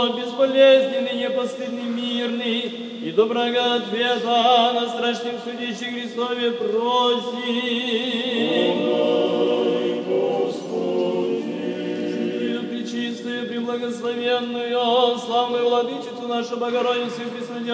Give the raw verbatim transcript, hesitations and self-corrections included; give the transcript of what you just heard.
безболезненный, непостыдный, мирный, и доброго ответа на страшном судище Христове просим. Святую, пречистую, преблагословенную, славную владычицу нашу Богородицу и Преснодевицу,